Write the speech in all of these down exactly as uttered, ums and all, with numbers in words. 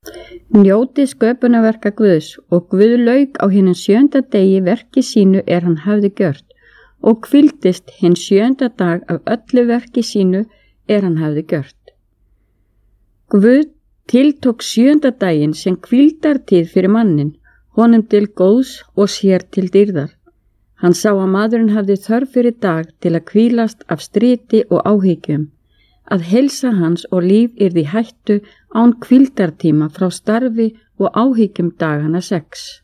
Njótið sköpunarverka Guðs og Guð lauk á hinum sjönda degi verki sínu er hann hafði gjört og hvíldist hinn sjönda dag af öllu verki sínu er hann hafði gjört. Guð tiltók sjönda daginn sem hvíldartíð fyrir mannin, honum til góðs og sér til dýrðar. Hann sá að maðurinn hafði þörf fyrir dag til að hvílast af striti og áhyggjum, að heilsa hans og líf yrði í hættu án hvíldartíma frá starfi og áhyggjum dagana sex.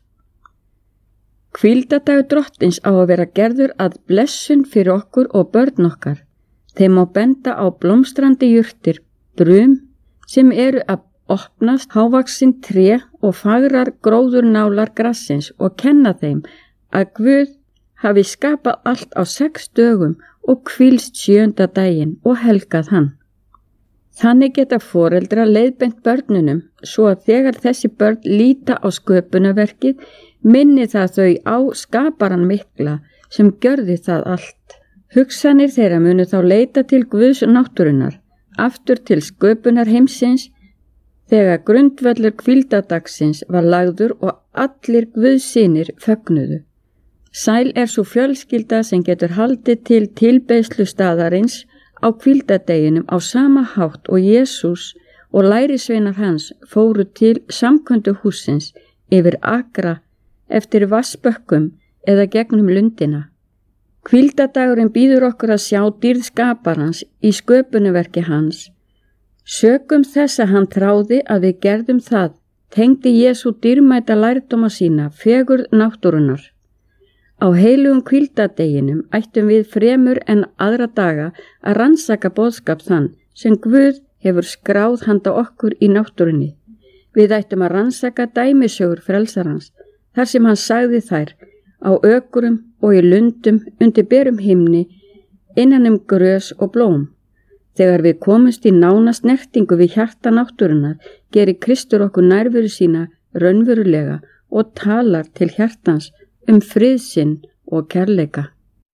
Hvíldadagur drottins á að vera gerður að blessun fyrir okkur og börn okkar. Þeim má benda á blómstrandi jurtir, brum sem eru að opnast, hávaksin tré og fagrar gróðurnálar grassins og kenna þeim að Guð hafi skapað allt á sex dögum og hvílst sjönda daginn og helgað hann. Þannig geta foreldra leiðbent börnunum svo að þegar þessi börn líta á sköpunarverkið minni það þau á skaparan mikla sem gjörði það allt. Hugsanir þeirra munu þá leita til Guðs náttúrunnar, aftur til sköpunar heimsins, þegar grundvöllur hvíldadagsins var lagður og allir Guðssynir fögnuðu. Sæl er svo fjölskylda sem getur haldið til tilbeiðslu staðarins á hvíldadeginum á sama hátt og Jesús og lærisveinar hans fóru til samköndu hússins yfir akra eftir vassbökkum eða gegnum lundina. Hvíldadagurinn býður okkur að sjá dýrð skaparans í sköpunarverki hans. Sökum þess að hann þráði að við gerðum það, tengdi Jesú dýrmæta lærdóma sína fegurð náttúrunnar. Á heilugum hvíldadeginum ættum við fremur en aðra daga að rannsaka boðskap þann sem Guð hefur skráð handa okkur í náttúrunni. Við ættum að rannsaka dæmisögur frelsarans, þar sem hann sagði þær á ökrum og í lundum undir berum himni, innan um grös og blóm. Þegar við komumst í nána snertingu við hjarta náttúrunnar, gerir Kristur okkur nærveru sína raunverulega og talar til hjartans um friðsinn og kærleika.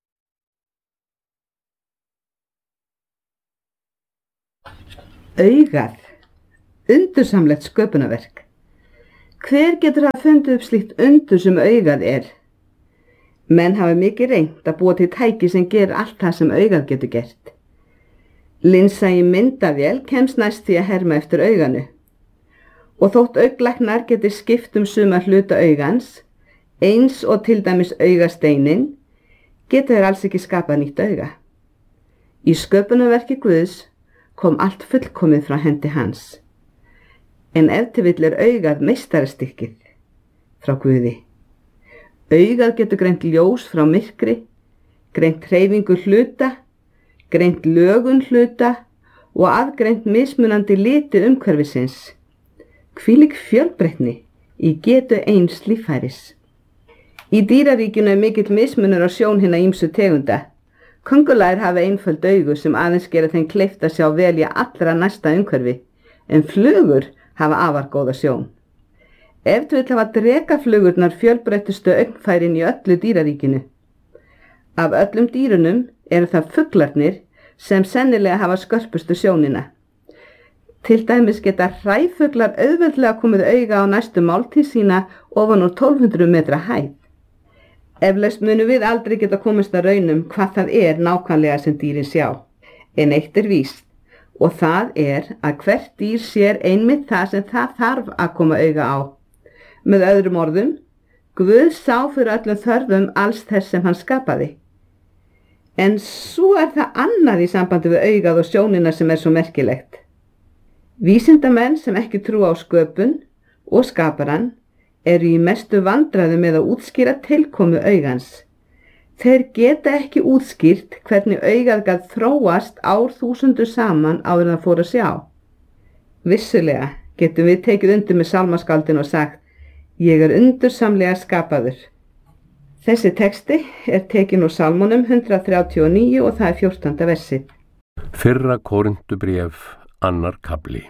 Augað, undursamlegt sköpunarverk. Hver getur að fundið upp slíkt undur sem augað er? Menn hafa mikið reynt að búa til tæki sem ger allt það sem augað getur gert. Linsa í myndavél kemst næst því að herma eftir auganu. Og þótt augnlæknar geti skipt um suma hluta augans, eins og til dæmis augasteinin, geta þeir alls ekki skapað nýtt auga. Í sköpunarverki Guðs kom allt fullkomið frá hendi hans. En ef til vill er augað meistarastykkið frá Guði. Augað getur greint ljós frá myrkri, greint hreyfingu hluta, greint lögun hluta og aðgreint mismunandi liti umhverfisins. Hvílík fjölbreytni í getu eins líffæris. Í dýraríkinu er mikill mismunur á sjón hinna ýmsu tegunda. Köngulær hafa einföld augu sem aðeins gera þeim kleift að sjá vel í allra næsta umhverfi, en flugur hafa afar góða sjón. Ef til vill hafa drekaflugurnar fjölbreyttustu augnfærin í öllu dýraríkinu. Af öllum dýrunum eru það fuglarnir sem sennilega hafa skörpustu sjónina. Til dæmis geta hræfuglar auðveldlega komið auga á næstu máltíð sína ofan úr tólf hundruð metra hæð. Eflaust munum við aldrei geta komist að raunum hvað það er nákvæmlega sem dýrin sjá. En eitt er víst, og það er að hvert dýr sér einmitt það sem það þarf að koma auga á. Með öðrum orðum, Guð sá fyrir öllum þörfum alls þess sem hann skapaði. En svo er það annað í sambandi við augað og sjónina sem er svo merkilegt. Vísindamenn sem ekki trú á sköpun og skaparan eru í mestu vandræðum með að útskýra tilkomu augans. Þeir geta ekki útskýrt hvernig augað gat þróast árþúsundur saman áður en það fór að sjá. Vissulega getum við tekið undir með sálmaskáldinu og sagt: Ég er undursamlega skapaður. Þessi texti er tekin úr Sálmunum hundrað þrjátíu og níu og það er fjórtánda versið. Fyrra Kórintubréf, annar kafli.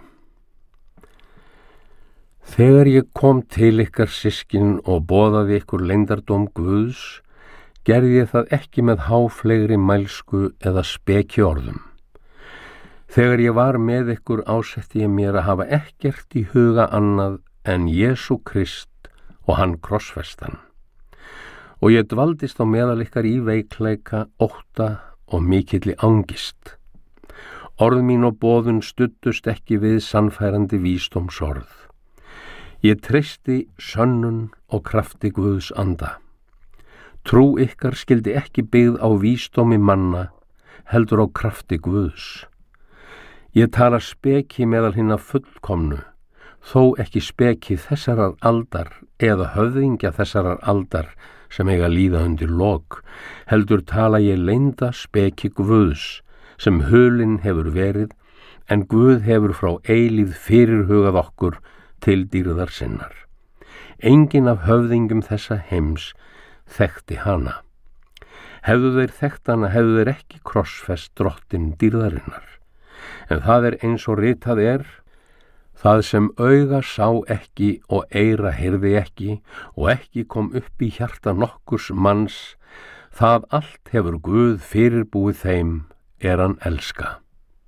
Þegar ég kom til ykkar systkin og boðaði ykkur leyndardóm Guðs, gerði ég það ekki með háflegri mælsku eða speki orðum. Þegar ég var með ykkur ásetti ég mér að hafa ekkert í huga annað en Jesú Krist og hann krossfestan. Og ég dvaldist á meðal ykkar í veikleika, ótta og mikilli angist. Orð mín og boðun studdust ekki við sannfærandi vísdómsorð. Ég treysti sönnun og krafti Guðs anda. Trú ykkar skyldi ekki byggð á vísdómi manna, heldur á krafti Guðs. Ég tala speki meðal hinna fullkomnu, þó ekki speki þessarar aldar eða höfðingja þessarar aldar sem eiga líða undir lok, heldur tala ég leynda speki Guðs, sem hulinn hefur verið, en Guð hefur frá eilíð fyrirhugað okkur til dýrðar sinnar. Enginn af höfðingum þessa heims þekkti hana. Hefðu þeir þekkt hana, hefðu þeir ekki krossfest drottin dýrðarinnar. En það er eins og ritað er, það sem auga sá ekki og eyra heyrði ekki og ekki kom upp í hjarta nokkurs manns, það allt hefur Guð fyrirbúið þeim er hann elska.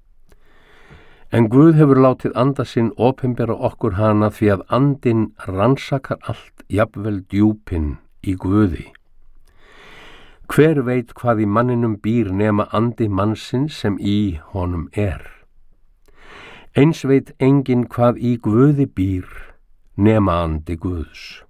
En Guð hefur látið anda sinn opinbera okkur hana því að andinn rannsakar allt jafnvel djúpin í Guði. Hver veit hvað í manninum býr nema andi mannsins sem í honum er? Eins veit enginn hvað í Guði býr nema andi Guðs.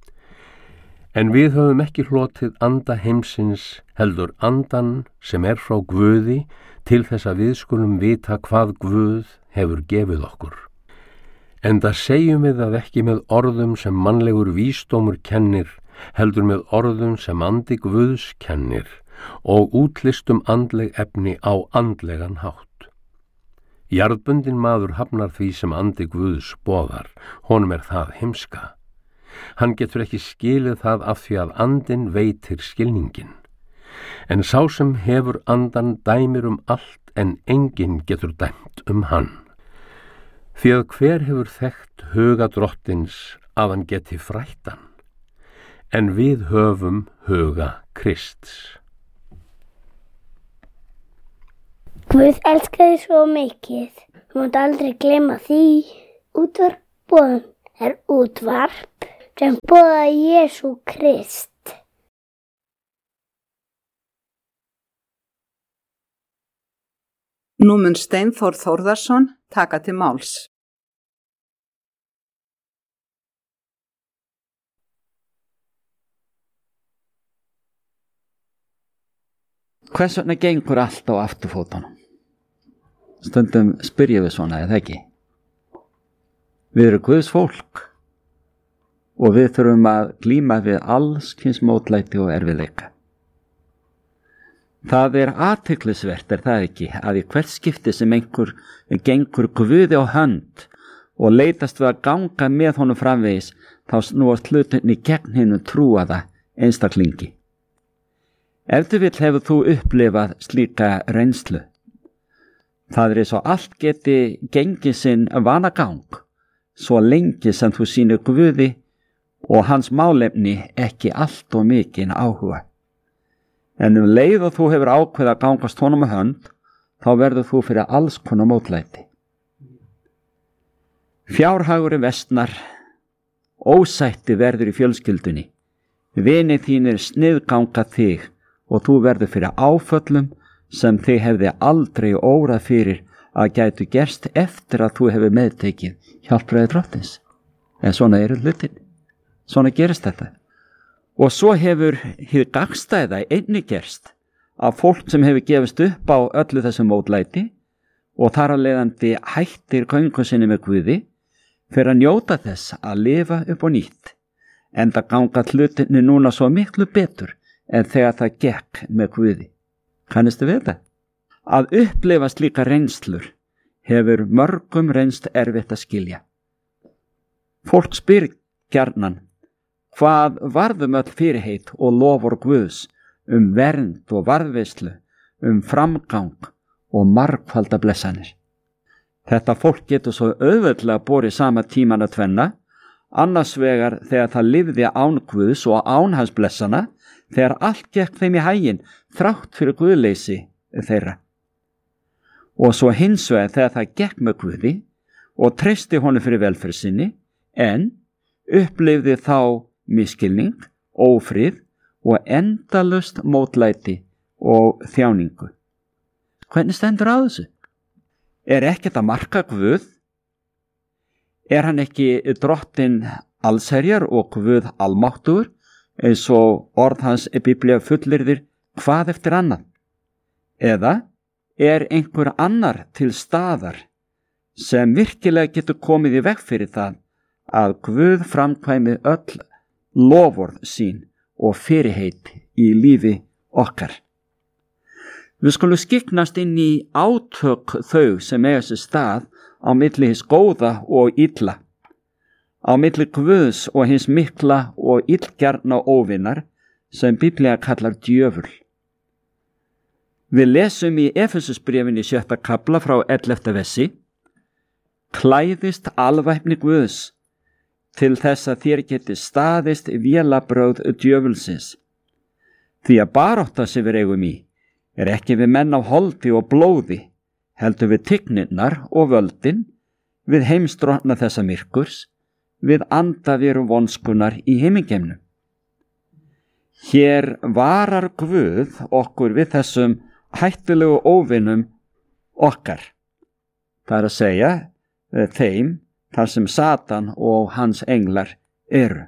En við höfum ekki hlotið anda heimsins, heldur andan sem er frá Guði, til þess að við skulum vita hvað Guð hefur gefið okkur. Enda segjum við það ekki með orðum sem mannlegur vísdómur kennir, heldur með orðum sem andi Guðs kennir og útlistum andleg efni á andlegan hátt. Jarðbundin maður hafnar því sem andi Guðs boðar, honum er það heimska. Hann getur ekki skilið það af því að andinn veitir skilningin. En sá sem hefur andan dæmir um allt en enginn getur dæmt um hann. Því að hver hefur þekkt huga drottins að hann geti frætt hann, en við höfum huga Krists. Guð elskaði svo mikið, þú mátt aldrei gleyma því. Útvarp boðun er útvarp sem boða Jesú Krist. Nú mun Steinþór Þórðarsson taka til máls. Hvers vegna gengur allt á afturfótunum? Stundum spyrjum við svona, eða ekki? Við erum Guðs fólk og við þurfum að glíma við alls kyns mótlæti og erfiðleika. Það er athyglisvert, er það ekki, að í hvert skipti sem einhver gengur Guði á hönd og leitast við að ganga með honum framvegis, þá snúast hlutinni gegn hinu trúaða einstaklingi. Ef þú vill hefur þú upplifað slíka reynslu. Það er eins og allt geti gengið sinn vanagang, svo lengi sem þú sýnir Guði og hans málefni ekki allt og mikinn áhuga. En um leið og þú hefur ákveð að gangast honum að hönd, þá verður þú fyrir alls konar mótlæti. Fjárhagurinn versnar, ósætti verður í fjölskyldunni, vinir þínir sniðganga þig og þú verður fyrir áföllum sem þig hefði aldrei órað fyrir að gætu gerst eftir að þú hefur meðtekið hjálpræði drottins. En svona eru hlutin, svona gerist þetta. Og svo hefur hið gagnstæða einnig gerst af fólk sem hefur gefist upp á öllu þessu mótlæti og þar að leiðandi hættir göngu sinni með Guði fyrir að njóta þess að lifa upp á nýtt, en það ganga hlutinni núna svo miklu betur en þegar það gekk með Guði. Kannistu við það? Að upplifa slíka reynslur hefur mörgum reynst erfitt að skilja. Fólk spyr gjarnan, hvað varðum öll fyrirheit og lofur Guðs um vernd og varðveislu, um framgang og margfalda blessanir. Þetta fólk getur svo auðveldlega borið sama tíman að tvenna, annars vegar þegar það lifði án Guðs og án hans blessana, þegar allt gekk þeim í haginn þrátt fyrir guðleysi þeirra. og svo hins vegar þegar það gekk með Guði og treysti honum fyrir velferð sinni, en upplifði þá misskilning, ófrið og endalaust mótlæti og þjáningu. Hvernig stendur á þessu? Er ekkert að marka Guð? Er hann ekki drottinn allsherjar og Guð almáttugur, eins og orð hans í Biblíu fullyrðir hvað eftir annað? Eða er einhver annar til staðar sem virkilega getur komið í veg fyrir það að Guð framkvæmi öll loforð sín og fyrirheit í lífi okkar? Við skulum skiknast inn í átök þau sem eiga sér stað á milli hins góða og illa, á milli Guðs og hins mikla og illgjarna óvinnar sem Biblía kallar djöful. Við lesum í Efesusbréfinu í sjötta kafla frá ellefta versi: Klæðist alvæpni Guðs til þess að þér geti staðist vélabrögð djöfulsins. Því að barátta sem við eigum í er ekki við menn af holdi og blóði, heldur við tignirnar og völdin, við heimsdrottna þessa myrkurs, við andaveru vonskunar í himingeimnum. Hér varar Guð okkur við þessum hættulegu óvinum okkar. Það er að segja þeim þar sem Satan og hans englar eru.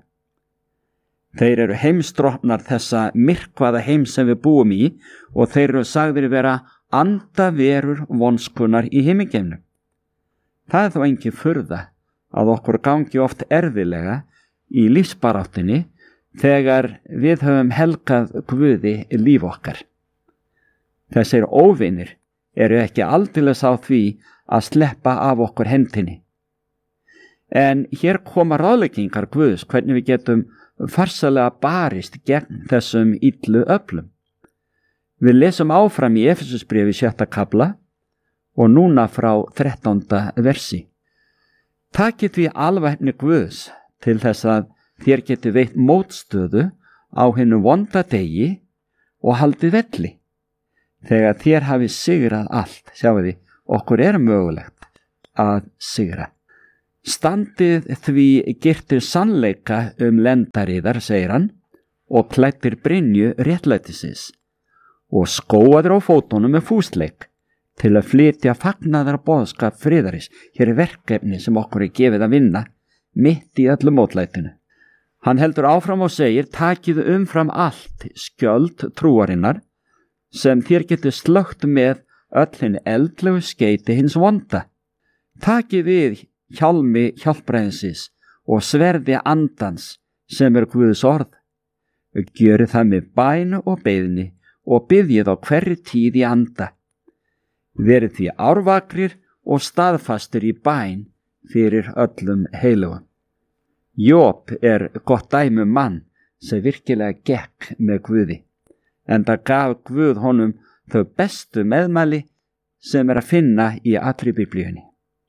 Þeir eru heimsdrottnar þessa myrkvaða heim sem við búum í og þeir eru sagðir vera andaverur vonskunar í himingeimnum. Það er þó engin furða að okkur gangi oft erfilega í lífsbaráttunni þegar við höfum helgað Guði líf okkar. Þessir óvinir eru ekki aldeilis á því að sleppa af okkur hendinni. En hér koma ráðleggingar Guðs hvernig við getum farsalega barist gegn þessum illu öflum. Við lesum áfram í Efesusbréfi sjötta kafla og núna frá þrettánda versi. Takið því alvæpni Guðs til þess að þér geti veitt mótstöðu á hinu vonda degi og haldið velli. Þegar þér hafi sigrað allt, sjáu því, okkur er mögulegt að sigra. Standið því girtir sannleika um lendariðar, segir hann, og klæddir brynju réttlætisins, og skóaður á fótunum með fúsleik til að flytja fagnaðar boðskap friðaris. Hér er verkefni sem okkur er gefið að vinna mitt í öllu mótlætinu. Hann heldur áfram og segir: takið umfram allt skjöld trúarinnar, sem þér getur slögt með öll hinn eldlegu skeyti hins vonda. Takið við hjálmi hjálpræðinsins og sverði andans sem er Guðs orð. Gjörið það með bænu og beiðni og biðjið á hverri tíð í anda. Verið því árvakrir og staðfastir í bæn fyrir öllum heilugum. Job er gott dæmi um mann sem virkilega gekk með Guði, en það gaf Guð honum þau bestu meðmæli sem er að finna í allri Biblíunni.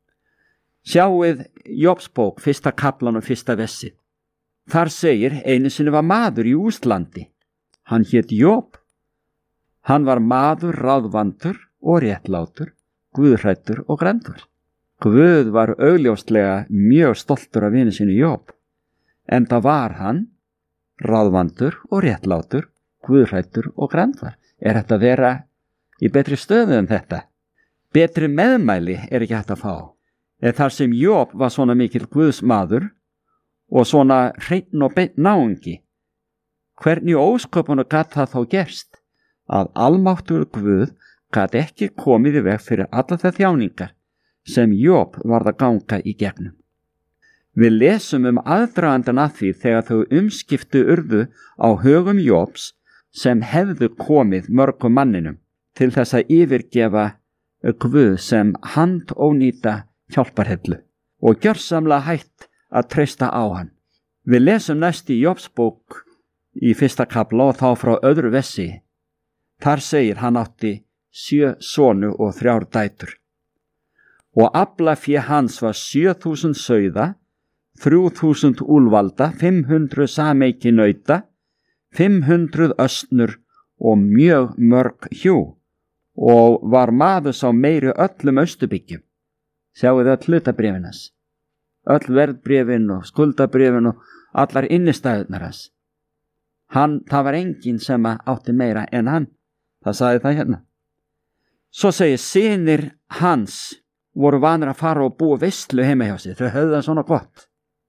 Sjáuð Jobsbók, fyrsta kaflan og fyrsta vessið. Þar segir: einu sinni var maður í Úslandi. Hann hét Job. Hann var maður ráðvandur og réttlátur, guðhræddur og grenndur. Guð var augljóslega mjög stoltur af vini sinu Job, en það var hann ráðvandur og réttlátur, guðhræddur og grenndur. Er þetta að vera í betri stöðu en þetta? Betri meðmæli er ekki hægt að fá. En þar sem Job var svona mikill guðsmaður og svona hreinn og beinn náungi, hvernig ósköpunu gat það þá gerst að almáttugur Guð gat ekki komið í veg fyrir alla þær þjáningar sem Job varð að ganga í gegnum? Við lesum um aðdragandan að því þegar þau umskiptu urðu á högum Jobs sem hefðu komið mörgum manninum til þess að yfirgefa Guð sem handónýta hjálparhellu og gjörsamlega hætt að treysta á hann. Við lesum næst í Jobsbók í fyrsta kafla og þá frá öðru vessi. Þar segir: hann átti sjö sonu og þrjár dætur. Og aflafé hans var sjö þúsund sauða, þrjú þúsund úlvalda, fimm hundruð sameiki nauta, fimm hundruð östnur og mjög mörg hjú. og var maður sá meiri öllum Austurbyggjum. Sjáu þið öll hlutabréfinas, öll verðbréfin og skuldabréfin og allar innistæðunar hans. Hann, það var enginn sem átti meira en hann. Það sagði það hérna. Svo segir synir hans voru vanir að fara og búa veislu heima hjá sig. Þau höfðu það svona gott.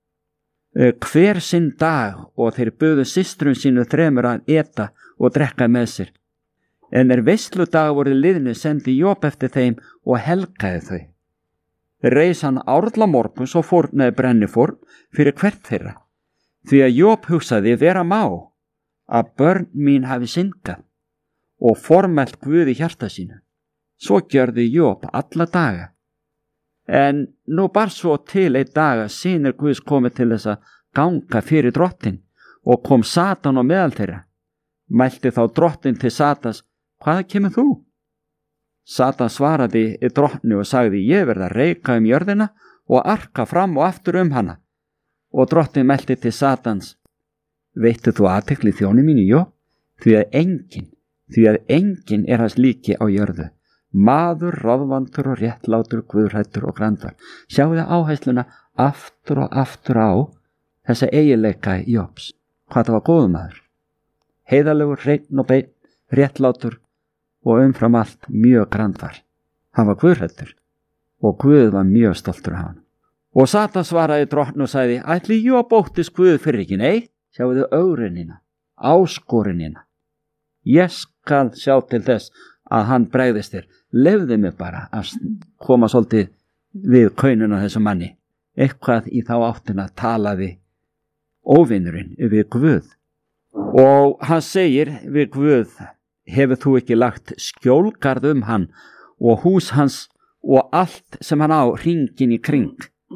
Hver sinn dag og þeir buðu systrum sínu þremur að eta og drekka með sér. En er veisludag voru liðnu sendi Job eftir þeim og helgaði þau. Reis hann árla morguns og fórnaði brennifórn fyrir hvert þeirra. Því að Job hugsaði vera má að börn mín hafi syndgað og formælt Guð í hjarta sínu. Svo gjörði Job alla daga. En nú bar svo til einn dag að synir Guðs komið til þess að ganga fyrir drottin og kom Satan á meðal þeirra. Mælti þá drottin til Satans, hvað kemur þú? Satan svaraði í drottni og sagði, ég verð að reika um jörðina og arka fram og aftur um hana. Og drottin mælti til Satans, veittu þú athygli þjóni mínu, jó? Því að enginn, því að enginn er hans líki á jörðu. Maður, ráðvandur og réttlátur, guðhrættur og grandvar. Sjáu þið áhersluna aftur og aftur á þessa eiginleika Jobs. Hvað það var góður maður. Heiðalegur, hreinn og beinn, réttlátur og umfram allt mjög grandvar. Hann var guðhrættur og Guð var mjög stoltur af hann. Og Satan svaraði drottni og sagði, ætli Job óttist Guð fyrir ekki? Nei, sjáu þið augrunina, áskorinina. Ég skal sjá til þess að hann bregðist þér. Lefði mig bara að koma svolítið við kaununa þessum manni. Eitthvað í þá áttina talaði óvinurinn við Guð. Og hann segir við Guð, hefur þú ekki lagt skjólgarð um hann og hús hans og allt sem hann á hringin í kring?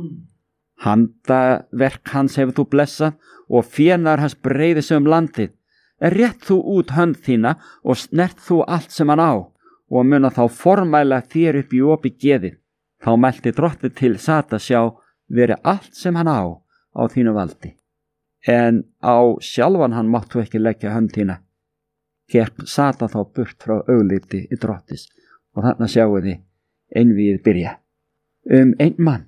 Handaverk hans hefur þú blessað og fénar hans breiði sig um landið. Rétt þú út hönd þína og snert þú allt sem hann á og muna þá formæla þér upp í opi geðið. Þá mælti drottinn til Satan, sjá, veri allt sem hann á á þínu valdi. En á sjálfan hann máttu ekki leggja hönd þína. Gekk Satan þá burt frá augliti í drottis og þarna sjáu þið einvíð byrja. Um einn mann.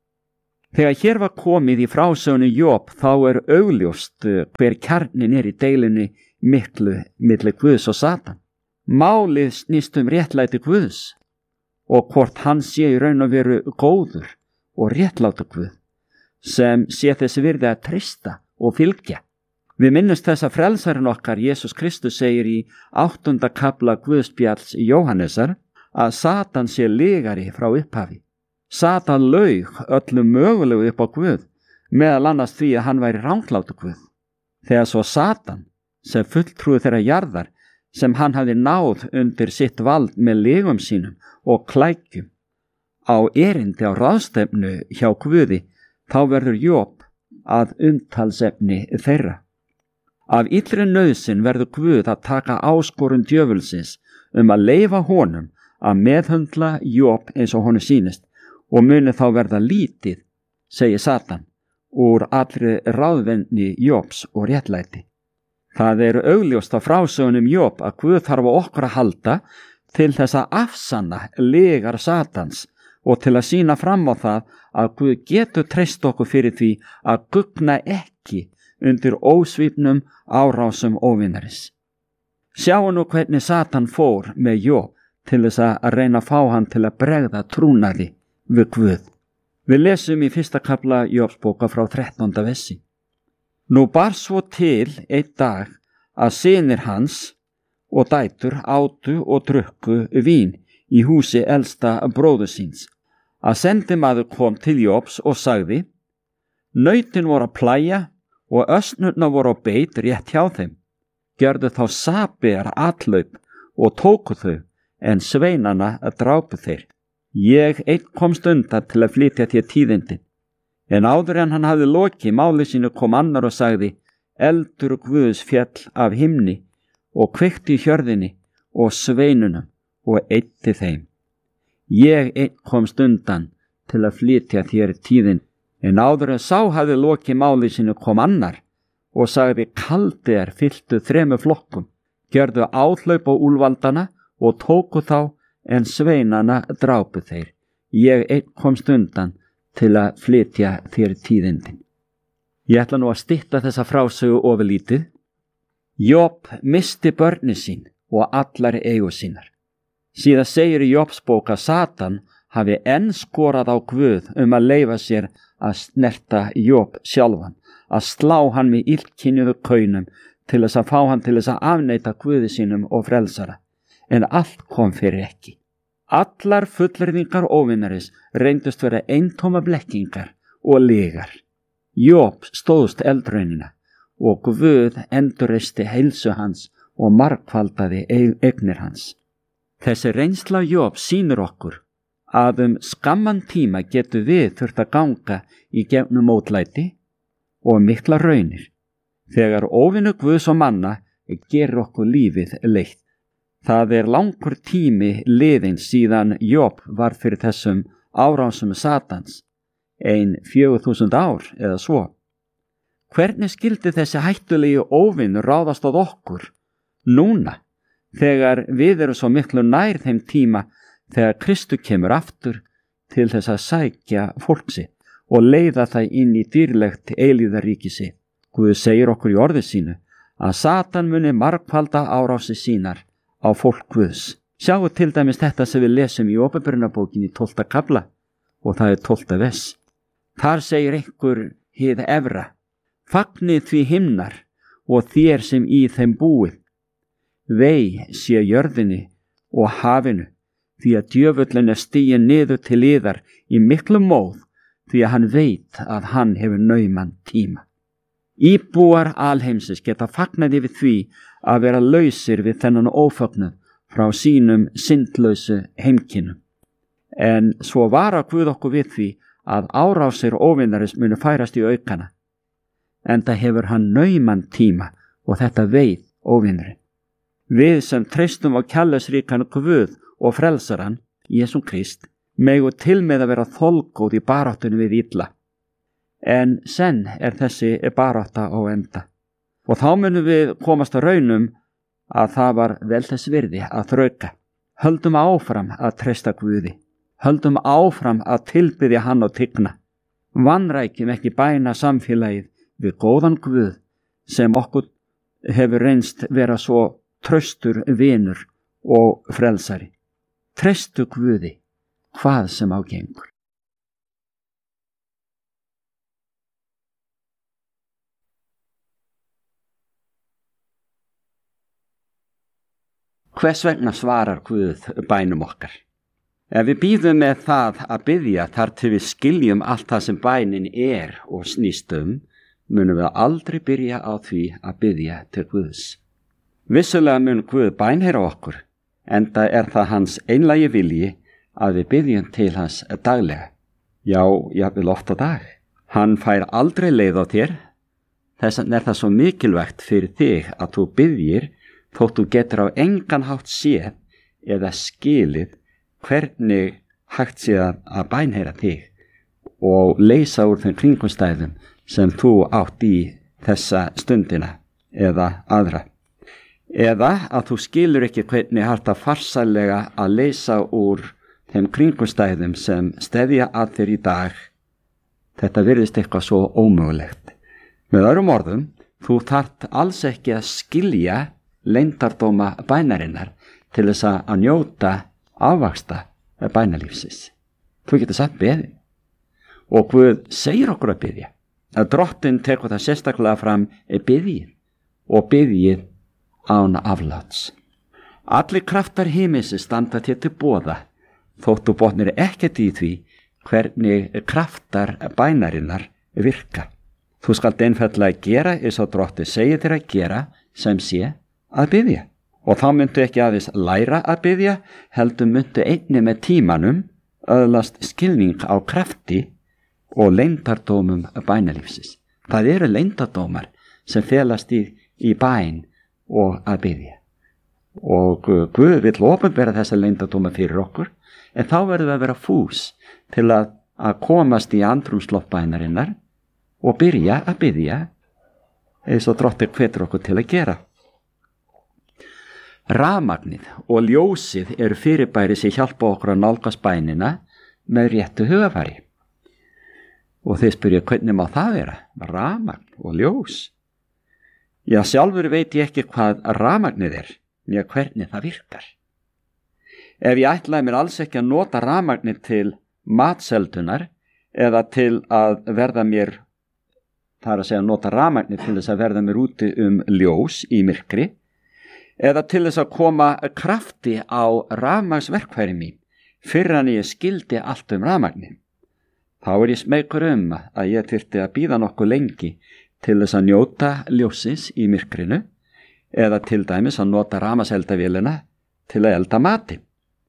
Þegar hér var komið í frásögnu Job þá er augljóst hver kjarnin er í deilunni miklu milli Guðs og Satan. Málið snýst um réttlæti Guðs og hvort hann sé í raun og veru góður og réttlátur Guð sem sé þess virði að treysta og fylgja. Við minnumst þess að frelsarinn okkar Jesús Kristus segir í áttunda kafla Guðspjalls Jóhannesar að Satan sé lygari frá upphafi. Satan laug öllu mögulegu upp á Guð, meðal annars því að hann væri ranglátur Guð. Þegar svo Satan, sem fulltrúi þeirra jarðar, sem hann hafði náð undir sitt vald með legum sínum og klækjum, á erindi á ráðstefnu hjá Guði, þá verður Job að umtalsefni þeirra. Af illri nauðsyn verður Guð að taka áskorun djöfulsins um að leyfa honum að meðhöndla Job eins og honum sýnist og muni þá verða lítið, segir Satan, úr allri ráðvenni Jobs og réttlæti. Það er augljóst á frásögunum Job að Guð þarf á okkur að halda til þess að afsanna lygar Satans og til að sýna fram á það að Guð getur treyst okkur fyrir því að gugna ekki undir ósvífnum árásum óvinnaris. Sjáu nú hvernig Satan fór með Job til þess að reyna að fá hann til að bregða trúnaði við Guð. Við lesum í fyrsta kafla Jobsbóka frá þrettánda versi. Nú bar svo til einn dag að synir hans og dætur átu og drukku vín í húsi elsta bróður síns. Að sendimaður kom til Jobs og sagði, nautin voru að plæja og ösnurna voru á beit rétt hjá þeim. Gjörðu þá sapiðar atlaup og tóku þau, en sveinana að drápu þeir. Ég einn komst undan til að flytja þér tíðindin. En áður en hann hafði lokið máli sínu kom annar og sagði, eldur Guðs fjall af himni og kveikti í hjörðinni og sveinunum og eitti þeim. Ég einn komst undan til að flytja þér tíðin. En áður en sá hafði lokið máli sínu kom annar og sagði, kaldir fylltu þremur flokkum, gjörðu áhlaup á úlfaldana og tóku þá en sveinana drápu þeir. Ég einn komst undan til að flytja þér tíðindin. Ég ætla nú að stytta þessa frásögu ofurlítið. Job misti börni sín og allar eigu sínar. Síðan segir í Jobs bók að Satan hafi enn skorað á Guð um að leyfa sér að snerta Job sjálfan, að slá hann með illkynjuðu kaunum til þess að fá hann til þess að afneita Guði sínum og frelsara. En allt kom fyrir ekki. Allar fullyrðingar óvinnaris reyndust vera eintóma blekkingar og lygar. Job stóðst eldraunina og Guð endurreisti heilsu hans og margfaldaði eignir hans. Þessi reynsla Job sýnir okkur að um skamman tíma getur við þurft að ganga í gegnum mótlæti og mikla raunir. Þegar óvinnu Guðs og manna gerir okkur lífið leitt. Það er langur tími liðinn síðan Job var fyrir þessum árásum Satans, ein fjögur þúsund ár eða svo. Hvernig skildi þessi hættulegi óvinn ráðast á okkur núna, þegar við erum svo miklu nær þeim tíma þegar Kristur kemur aftur til þess að sækja fólksi og leiða það inn í dýrlegt eilíðaríki sitt? Guð segir okkur í orði sínu að Satan muni margfalda árási sínar á fólk Guðs. Sjáu til dæmis þetta sem við lesum í Åpenbarunarbókinni tólfta kafla og það er tólfta vers. Þar segir einhver hið efra: fagnið því himnar og þér sem í þeim búið. Vei sé jörðinni og hafinu, því að djöfullin er stiginn niður til yðar í miklu móð, því að hann veit að hann hefur nauman tíma. Íbúar alheimsins geta fagnaði við því að vera lausir við þennan ófögnuð frá sínum syndlausu heimkinnum. En svo vara Guð okkur við því að árásir óvinnaris munu færast í aukana. Enda hefur hann nauman tíma og þetta veit óvinnurinn. Við sem treystum á kærleiksríkan Guð og frelsaran, Jesú Krist, megu til með að vera þolgóð í baráttunni við illa. En senn er þessi barátta á enda. Og þá munum við komast að raunum að það var vel þess virði að þrauka. Höldum áfram að treysta Guði. Höldum áfram að tilbiðja hann og tigna. Vanrækjum ekki bæna samfélagið við góðan Guð sem okkur hefur reynst vera svo traustur vinur og frelsari. Treystu Guði hvað sem á gengur. Hvers vegna svarar Guð bænum okkar? Ef við bíðum með það að biðja þar til við skiljum allt það sem bænin er og snýst um, munum við aldrei byrja á því að biðja til Guðs. Vissulega mun Guð bænheyra okkur, enda er það hans einlægi vilji að við biðjum til hans daglega. Já, jafnvel oft á dag. Hann fær aldrei leið á þér, þess vegna er það svo mikilvægt fyrir þig að þú biðjir þótt þú getur á engan hátt séð eða skilið hvernig hægt sé að bænheyra þig og leysa úr þeim kringumstæðum sem þú átt í þessa stundina eða aðra. Eða að þú skilur ekki hvernig hægt að farsælega að leysa úr þeim kringumstæðum sem steðja að þér í dag. Þetta virðist eitthvað svo ómögulegt. Með öðrum orðum, þú þarft alls ekki að skilja leyndardóma bænarinnar til þess að njóta afvaxta bænalífsins. Þú getur samt beðið. Og Guð segir okkur að biðja. Að Drottinn tekur það sérstaklega fram biðjið og biðjið án afláts. Allir kraftar himinsins standa þér til boða, þótt þú botnir ekkert í því hvernig kraftar bænarinnar virka. Þú skalt einfaldlega gera eins og Drottinn segir þér að gera sem sé að biðja. Og þá myndu ekki aðeins læra að biðja, heldur myndu einni með tímanum öðlast skilning á krafti og leyndardómum bænalífsins. Það eru leyndardómar sem felast í, í bæn og að biðja. Og Guð vill opinbera þessa leyndardóma fyrir okkur, en þá verðum við að vera fús til að, að komast í andrúmsloft bænarinnar og byrja að biðja eins og Drottinn hvetur okkur til að gera. Rafmagnið og ljósið eru fyrirbæri sem hjálpa okkur að nálgast bænina með réttu hugafari. Og þeir spyrja, hvernig má það vera? Rafmagn og ljós? Já, sjálfur veit ég ekki hvað rafmagnið er, nýja hvernig það virkar. Ef ég ætlaði mér alls ekki að nota rafmagnið til matseldunar eða til að verða mér, það er að segja nota rafmagnið til þess að verða mér úti um ljós í myrkri, eða til þess að koma krafti á rafmagnsverkfæri mín fyrir að ég skildi allt um rafmagnið. Þá er ég smeykur um að ég þyrfti að bíða nokkuð lengi til þess að njóta ljósins í myrkrinu eða til dæmis að nota rafmagnseldavélina til að elda mati.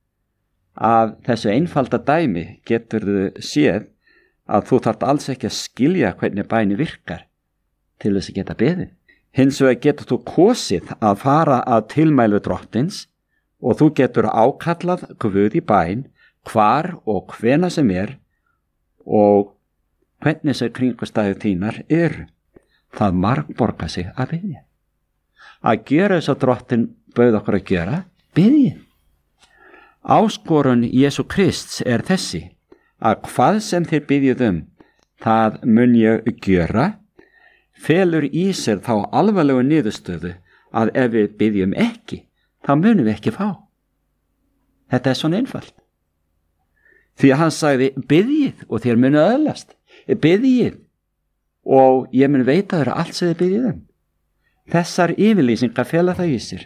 Af þessu einfalda dæmi getur þú séð að þú þarft alls ekki að skilja hvernig bæni virkar til þess að geta beðið. Hins vegar getur þú kosið að fara að tilmælu drottins og þú getur ákallað Guð í bæn hvar og hvena sem er og hvernig sem kringumstæður þínar eru. Það margborgar sig að biðja. Að gera þess að drottin bauð okkur að gera, biðja. Áskorun Jesú Krists er þessi, að hvað sem þér biðjið um, það mun ég gera, felur í sér þá alvarlegu niðurstöðu að ef við biðjum ekki, þá munum við ekki fá. Þetta er svona einfalt. Því að hann sagði, biðjið og þér munu öðlast, biðjið og ég mun veita þér allt sem þið biðjið um. Þessar yfirlýsingar fela það í sér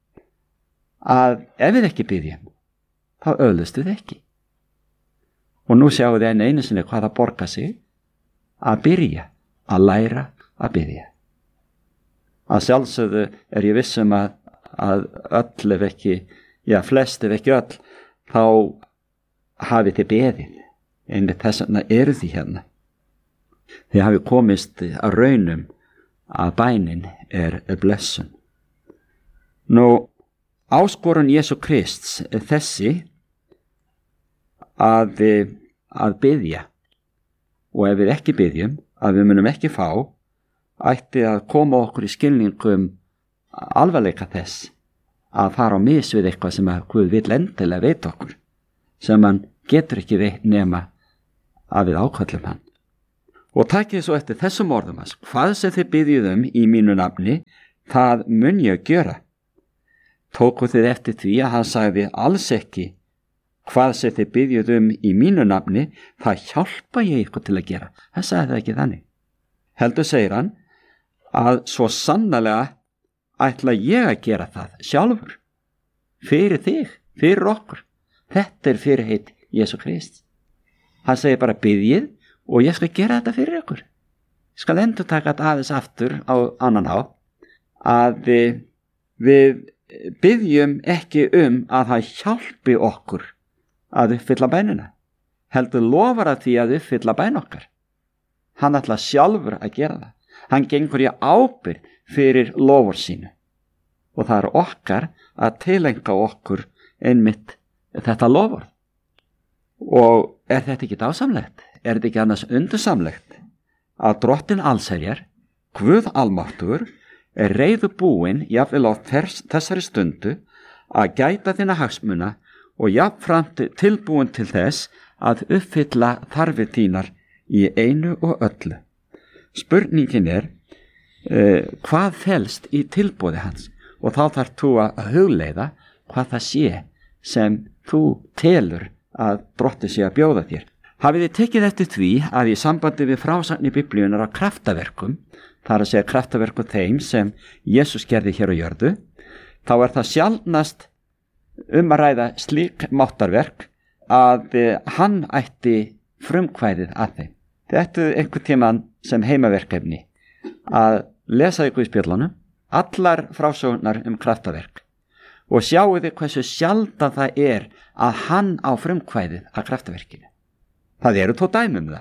að ef við ekki biðjum, þá öðlust við ekki. Og nú sjáum við enn einu sinni hvað það borgar sig að byrja að læra að biðja. Að sjálfsögðu er ég vissum að, að öll ef ekki, já flest ef ekki öll, þá hafið þið beðið, einmitt þess vegna eru því hérna. Þið hafið komist að raunum að bænin er blessun. Nú, áskorun Jesú Krists er þessi að, að biðja og ef við ekki biðjum, að við munum ekki fá, ætti að koma okkur í skilningum alvarleika þess að fara á mis við eitthvað sem að Guð vill endilega veita okkur, sem hann getur ekki veit nema að við ákvöllum hann. Og takið svo eftir þessum orðum hans, hvað sem þið biðjið um í mínu nafni, það mun ég gera. Tóku þið eftir því að hann sagði alls ekki, hvað sem þið biðjið um í mínu nafni, það hjálpa ég ykkur til að gera. Hann sagði það ekki þannig. Heldur segir hann, að svo sannarlega ætla ég að gera það sjálfur, fyrir þig, fyrir okkur. Þetta er fyrirheit Jesú Krist. Hann segir bara biðjið og ég skal gera þetta fyrir ykkur. Ég skal endur taka þetta aðeins aftur á annan hátt, að við, við biðjum ekki um að það hjálpi okkur að uppfylla bænina. Heldur lofar að því að uppfylla bæn okkar. Hann ætla sjálfur að gera það. Hann gengur í ábyrgð fyrir lofur sínu og það er okkar að tilenga okkur einmitt þetta lofur. Og er þetta ekki dásamlegt? Er þetta ekki annars undursamlegt að drottin allsherjar, Guð almáttugur, er reiðubúinn jafnvel á þess, þessari stundu að gæta þína hagsmuna og jafnframt tilbúinn til þess að uppfylla þarfir þínar í einu og öllu. Spurningin er uh, hvað felst í tilboði hans og þá þarf þú að hugleiða hvað það sé sem þú telur að drottinn sé að bjóða þér. Hafið þið tekið eftir því að í sambandi við frásagn í Biblíunar á kraftaverkum, það er að segja kraftaverkum þeim sem Jesús gerði hér á jörðu, þá er það sjaldnast um að ræða slík máttarverk að hann ætti frumkvæðið að þeim. Þið ættu einhver tíman sem heimaverkefni að lesa ykkur í spjöllunum allar frásögnar um kraftaverk og sjáu þið hversu sjaldan það er að hann á frumkvæðið að kraftaverkinu. Það eru tó dæmi um það.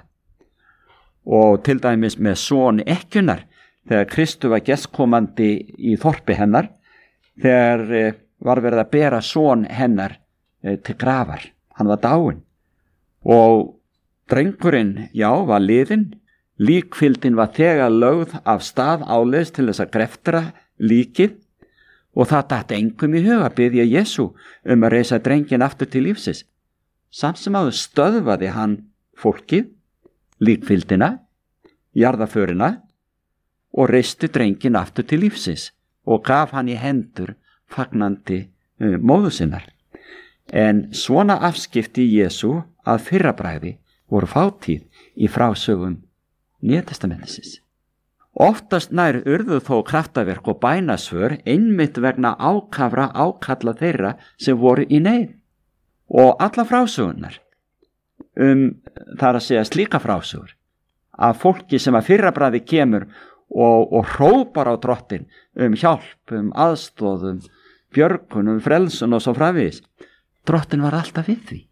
Og til dæmis með son ekkjunar, þegar Kristu var gestkomandi í þorpi hennar, þegar var verið að bera son hennar til grafar. Hann var dáinn. Og drengurinn, já, var liðinn. Líkfyldin var þegar lögð af stað áleiðis til þess að greftra líkið Og það datt engum í huga að biðja Jesú um að reisa drengin aftur til lífsins. Samt sem áður stöðvaði hann fólkið, líkfyldina, jarðaförina og reisti drengin aftur til lífsins og gaf hann í hendur fagnandi uh, móður sinnar. En svona afskipti Jesú að fyrrabræði voru fátíð í frásögum Nýja testamentisins. Oftast nær urðu þó kraftaverk og bænasvör einmitt vegna ákafra ákalla þeirra sem voru í neyð. Og alla frásögunar, um, þar að segja slíka frásögur, af fólki sem að fyrrabræði kemur og, og hrópar á drottin um hjálp, um aðstoð, um björgun, um frelsun og svo framvegis. Drottin var alltaf við því.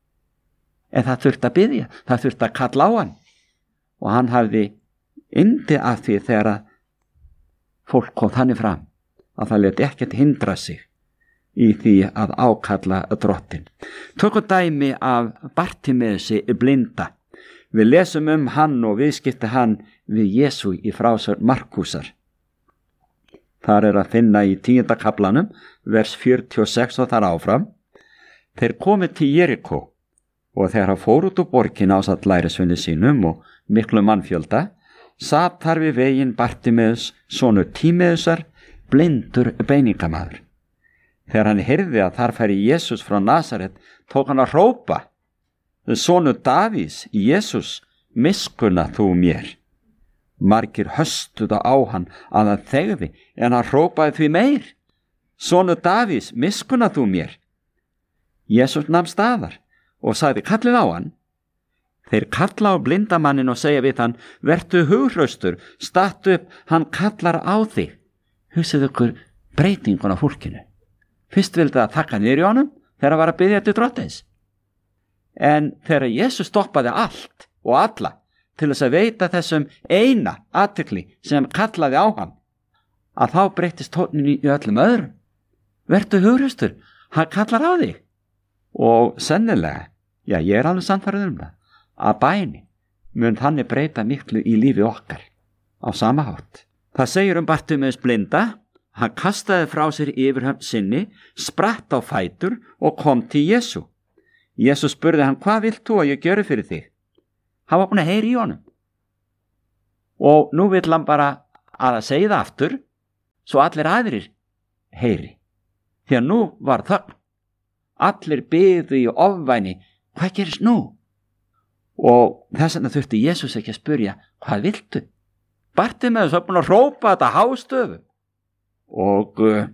En það þurfti að biðja, það þurfti að kalla á hann. Og hann hafði yndi af því þegar að fólk kom þannig fram að það lét ekkert hindra sig í því að ákalla drottin. Tökum dæmi af Bartimeusi blinda. Við lesum um hann og viðskipti hann við Jesú í frásögn Markúsar. Þar er að finna í tíunda kaflanum, vers fjörutíu og sex og þar áfram. Þeir komið til Jerikó og þegar hann fór út úr borgina ásamt lærisveinum sínum og miklu mannfjölda, sat þar við veginn Bartimeus, sonur Tímeusar, blindur beiningamaður. Þegar hann heyrði að þar færi Jesús frá Nasaret, tók hann að hrópa: Sonur Davís, Jesús, miskunna þú mér. Margir höstuðu á hann að hann þegði, en hann hrópaði því meir: Sonur Davís, miskunna þú mér. Jesús nam staðar og sagði: kallið á hann. Þeir kalla á blindamannin og segja við hann: vertu hughraustur, stattu upp, hann kallar á þig. Hugsið ykkur breytingun á fólkinu. Fyrst vildi það þakka niður í honum þegar hann var að biðja til drottins. En þegar Jesús stoppaði allt og alla til þess að veita þessum eina athygli sem kallaði á hann, að þá breytist tóninn í öllum öðrum. Vertu hughraustur, hann kallar á þig. Og sennilega, já, ég er alveg sannfærður um það, að bæni mun þannig breyta miklu í lífi okkar á sama hátt. Það segir um Bartimeus blinda: hann kastaði frá sér yfirhöfn sinni, spratt á fætur og kom til Jesú. Jesú spurði hann: hvað vilt þú að ég gjöri fyrir þig? Hann var búin að heyra í honum. Og nú vill hann bara að það segja það aftur, svo allir aðrir heyri. Því að nú var þögn. Allir biðu í ofvæni: hvað gerist nú? Og þess vegna þurfti Jesús ekki að spyrja: hvað viltu? Bartimeus var búin að hrópa þetta hástöfu. Og uh,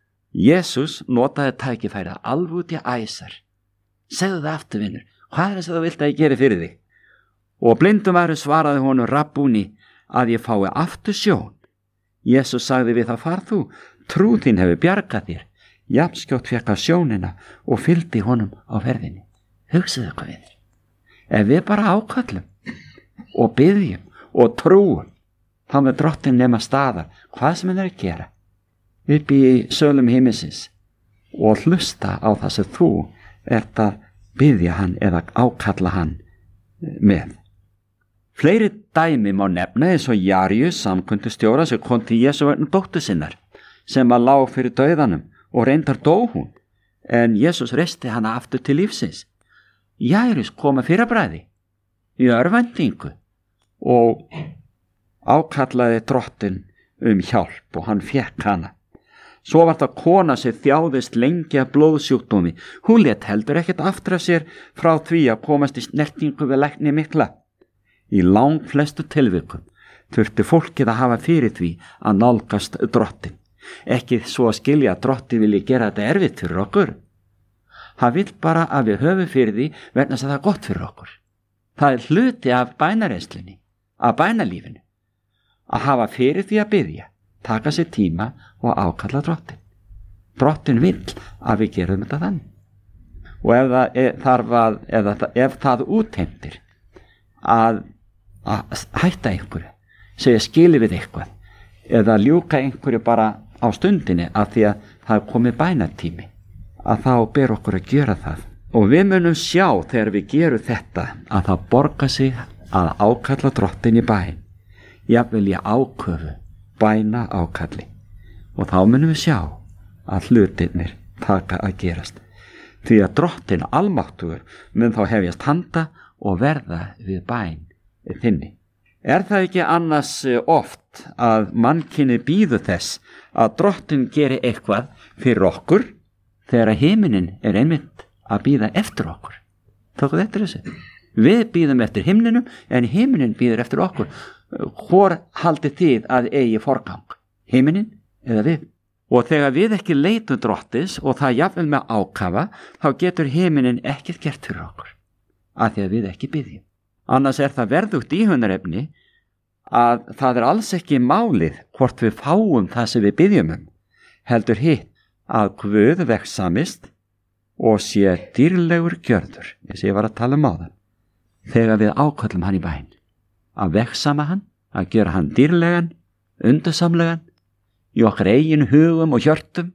Jesús notaði tækifæri alveg út í æsar. Segðu það aftur, vinur, hvað er þess að þú vilt að ég geri fyrir þig? Og blindumæður svaraði honum: Rabbúni, að ég fái aftur sjón. Jesús sagði við það: far þú, trú þín hefur bjargað þér. Jafnskjótt fékk að sjónina og fylgdi honum á ferðinni. Hugsaðu hvað við. Ef við bara ákallum og biðjum og trúum, þá með drottin nema staðar hvað sem hann er að gera upp í sölum himinsins og hlusta á það sem þú ert að biðja hann eða ákalla hann með. Fleiri dæmi má nefna eins og Jaríus, samkundustjóra, sem kom til Jesú vegna dóttur sinnar sem að lá fyrir dauðanum og reyndar dó hún, en Jesús reisti hana aftur til lífsins. Jaríus kom að fyrrabræði í örvæntingu og ákallaði drottin um hjálp og hann fékk hana. Svo var það kona sem þjáðist lengi af blóðsjúkdómi. Hún lét heldur ekkert aftur af sér frá því að komast í snertingu við lækni mikla. Í lang flestu tilvikum þurfti fólkið að hafa fyrir því að nálgast drottin. Ekki svo að skilja að drottin vilji gera þetta erfitt fyrir okkur. Hann vill bara að við höfum fyrir því vegna þess að það er gott fyrir okkur. Það er hluti af bænareyslunni, af bænalífinu, að hafa fyrir því að biðja, taka sér tíma og ákalla drottin. Drottin vill að við gerum þetta þannig. Og ef það, er, þarf að, ef það, ef það útheimtir að, að hætta einhverju, segja skili við eitthvað, eða ljúka einhverju bara á stundinni af því að það er komið bænatími, að þá ber okkur að gera það. Og við munum sjá þegar við gerum þetta að það borgar sig að ákalla drottin í bæn, jafnvel í áköfu, bæna ákalli. Og þá munum við sjá að hlutirnir taka að gerast. Því að Drottinn almáttugur mun þá hefjast handa og verða við bæn þinni. Er það ekki annars oft að mannkynni bíður þess að Drottinn geri eitthvað fyrir okkur þegar að himinin er einmitt að bíða eftir okkur? Tókuð eftir þessu? Við bíðum eftir himninum en himinin bíður eftir okkur. Hvor haldið þið að eigi forgang? Himinin eða við? Og þegar við ekki leitum Drottins og það jafnvel með ákafa, þá getur himinin ekkert gert fyrir okkur, af því að við ekki biðjum. Annars er það verðugt íhugsunarefni að það er alls ekki málið hvort við fáum það sem við biðjum um, heldur hitt að Guð vegsamist og sé dýrlegur gjörður, eins og ég var að tala um áðan, þegar við áköllum hann í bæn, að vegsama hann, að gera hann dýrlegan, undursamlegan, í okkar eigin hugum og hjörtum,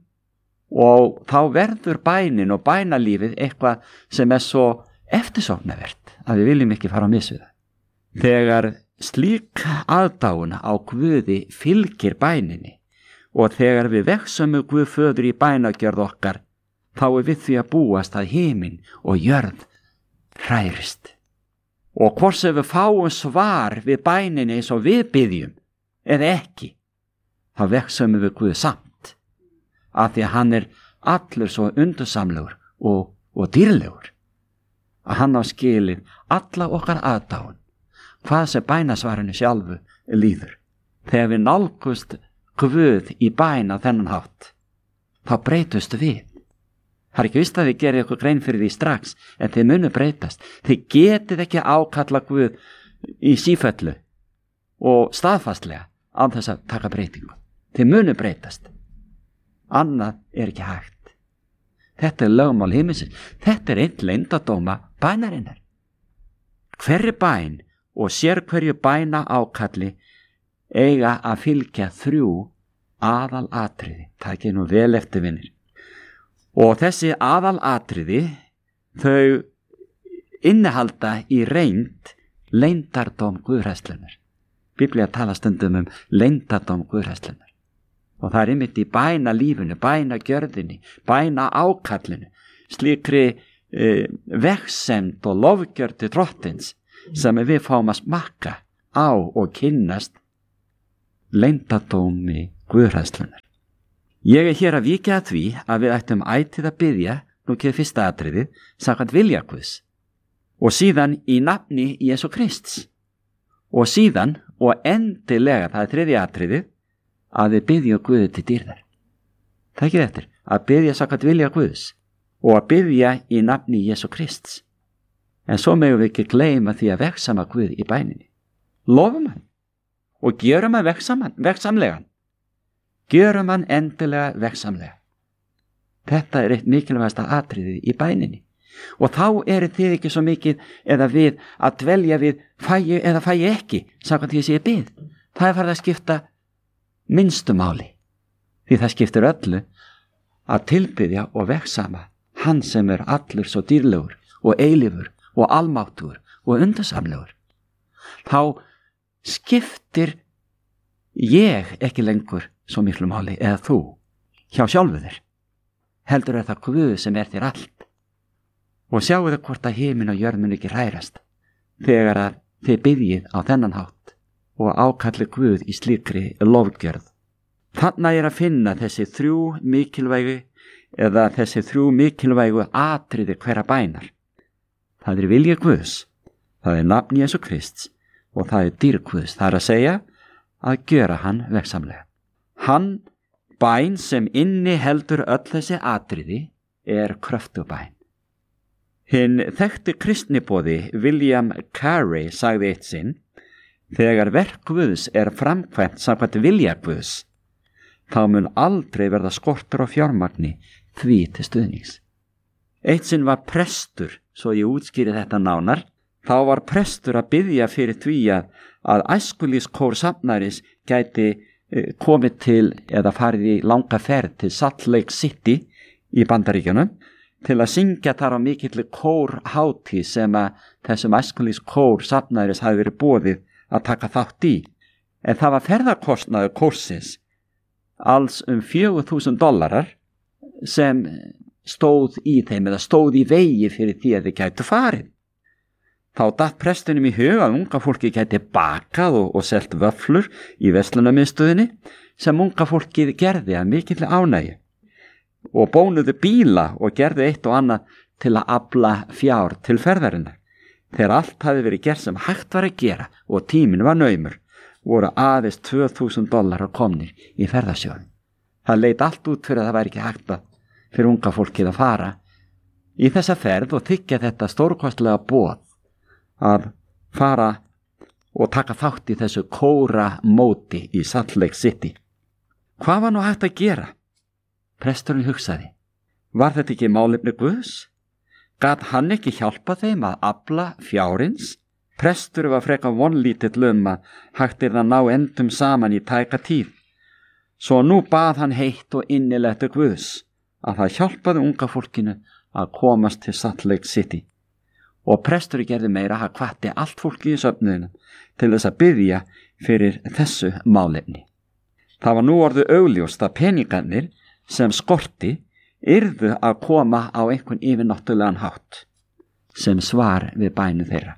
og þá verður bænin og bænalífið eitthvað sem er svo eftirsóknarvert að við viljum ekki fara á mis við það. Þegar slík aðdáun á Guði fylgir bæninni og þegar við vegsum Guð föður í bænagjörð okkar, þá er við því að búast að himin og jörð hrærist. Og hvort sem við fáum svar við bæninni eins og við biðjum eða ekki, þá vegsum við Guð samt, af því að hann er allur svo undursamlegur og, og dýrlegur, að hann á skilið alla okkar aðdáun, hvað sem bænasvarinu sjálfu líður. Þegar við nálgust Guð í bæn á þennan hátt, þá breytust við. Það er ekki vist að þið gerir ykkur grein fyrir því strax, en þið munu breytast. Þið getið ekki ákalla Guð í sífellu og staðfastlega án þess að taka breytingu. Þið munu breytast. Annað er ekki hægt. Þetta er lögmál himinsins. Þetta er einn leyndardóma bænarinnar. Hverri bæn og sér hverju bæna ákalli eiga að fylgja þrjú aðal atriði. Takið nú vel eftir, vinir. Og þessi aðal atriði, þau innihalda í reynd leyndardóm Guðhræðslunnar. Biblía tala stundum um leyndardóm Guðhræðslunnar. Og það er einmitt í bæna lífinu, bæna gjörðinni, bæna ákallinu, slíkri eh, vegsemd og lofgjörð til Drottins sem við fáum að smakka á og kynnast leyndardómi Guðhræðslunnar. Ég er hér að víkja að því að við ættum ætíð að biðja, nú kemur fyrsta atriðið, samkvæmt vilja Guðs, og síðan í nafni Jesú Krists, og síðan og endilega, það er þriðja atriðið, að við biðjum Guði til dýrðar. Það er ekki eftir, að biðja samkvæmt vilja Guðs og að biðja í nafni Jesú Krists. En svo megum við ekki gleyma því að vegsama Guð í bæninni. Lofum hann og gjörum hann vegsaman, vegsamlegan. Gjörum hann endilega vegsamlega. Þetta er eitt mikilvægasta atriðið í bæninni. Og þá eru þið ekki svo mikið eða við að dvelja við fæi eða fæi ekki, samkvæmt því að ég bið. Það er farið að skipta minnstu máli. Því það skiptir öllu að tilbiðja og vegsama hann sem er allur svo dýrlegur og eilífur og almáttugur og undursamlegur. Þá skiptir ég ekki lengur svo miklu máli eða þú hjá sjálfu þér. Heldur er það Guð sem er þér allt. Og sjáu þið hvort að himin og jörð mun ekki hrærast þegar að þið biðjið á þennan hátt og ákalli Guð í slíkri lofgjörð. Þarna er að finna þessi þrjú mikilvægu eða þessi þrjú mikilvægu atriði hverra bænar. Það er vilja Guðs, það er nafn Jesú Krists og það er dýrð Guðs. Það er að segja að gjöra hann vegsamlega. Hann bæn sem inni heldur öll þessi atriði er kröftubæn. Hinn þekkti kristniboði William Carey sagði eitt sinn: þegar verk Guðs er framkvæmt samkvæmt vilja Guðs, þá mun aldrei verða skortur á fjármagni því til stuðnings. Eitt sinn var prestur, svo ég útskýri þetta nánar, þá var prestur að biðja fyrir því að, að æskulýskór safnaris gæti komið til eða farið í langa ferð til Salt Lake City í Bandaríkjunum til að syngja þar á mikilli kórhátíð sem að þessum æskulýskór safnaris hafi verið boðið að taka þátt í. En það var ferðarkostnaður kórsins alls um fjögur þúsund dollarar sem stóð í þeim eða stóð í vegi fyrir því að þið gætu farið. Þá datt prestunum í hug að unga fólki gæti bakað og, og selt vöflur í verslunarmiðstöðinni sem unga fólkið gerði að mikill ánægju og bónuðu bíla og gerðu eitt og annað til að afla fjár til ferðarinnar. Þegar allt hafi verið gert sem hægt var að gera og tíminn var naumur, voru aðeins tvö þúsund dollarar komnir í ferðasjóðin. Það leit allt út fyrir að það væri ekki hægt að fyrir unga fólkið að fara í þessa ferð og þykja þetta stórkostlega boð að fara og taka þátt í þessu kóra móti í Salt Lake City. Hvað var nú hægt að gera? Presturinn hugsaði. Var þetta ekki málefni Guðs? Gat hann ekki hjálpa þeim að afla fjárins? Prestur var frekar vonlítill um að hægt er að ná endum saman í tæka tíð. Svo nú bað hann heitt og innilegt til Guðs að það hjálpaði unga fólkinu að komast til Salt Lake City. Og presturinn gerði meira að hvatti allt fólki í söfnuðinu til þess að biðja fyrir þessu málefni. Það var nú orðið augljóst að peningarnir sem skorti yrðu að koma á einhvern yfirnáttúrulegan hátt sem svar við bænu þeirra.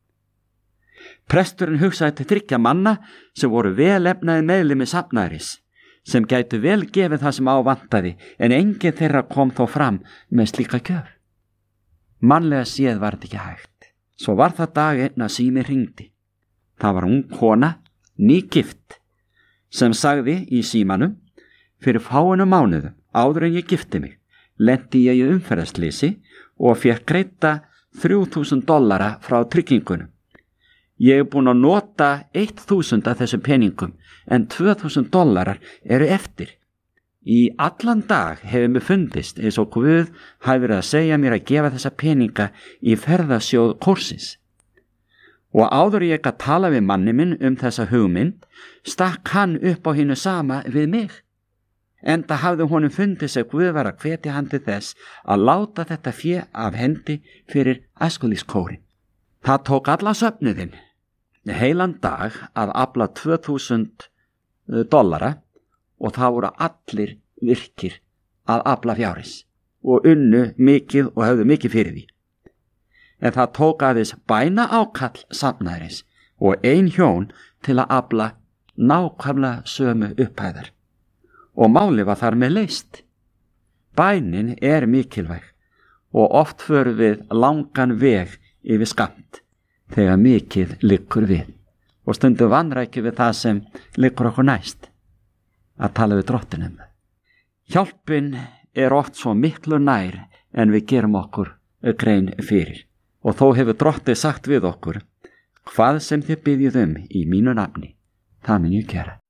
Presturinn hugsaði til þriggja manna sem voru velefnaði meðlimi safnaðarins sem gætu vel gefið það sem ávantaði en enginn þeirra kom þó fram með slíka gjöf. Mannlega séð var þetta ekki hægt. Svo var það dag einn að sími hringdi. Það var ung kona, nýgift, sem sagði í símanum: fyrir fáinu mánuðum áður en ég gifti mig, lenti ég í umferðarsleysi og fékk greidda þrjú þúsund dollara frá tryggingunum. Ég er búin að nota eitt þúsund af þessum peningum en tvö þúsund dollarar eru eftir. Í allan dag hefur mér fundist eins og Guð hafi verið að segja mér að gefa þessa peninga í ferðasjóð kórsins. Og áður ég að tala við manni minn um þessa hugmynd, stakk hann upp á hinu sama við mig. Enda hafði honum fundist að Guð var að hvetja hann til þess að láta þetta fé af hendi fyrir æskulýskórin. Það tók allan söfnuðinn heilan dag að afla tvö þúsund dollara og það voru allir virkir að afla fjárins og unnu mikið og höfðu mikið fyrir því. En það tók aðeins bæna ákall safnaðarins og ein hjón til að afla nákvæmlega sömu upphæðar og málið var þar með leyst. Bænin er mikilvæg og oft förum við langan veg yfir skammt þegar mikið liggur við og stundum vanrækjum við það sem liggur okkur næst, að tala við drottinum. Hjálpin er oft svo miklu nær en við gerum okkur grein fyrir og þó hefur drottið sagt við okkur: hvað sem þið biðjið um í mínu nafni, það mun ég gera.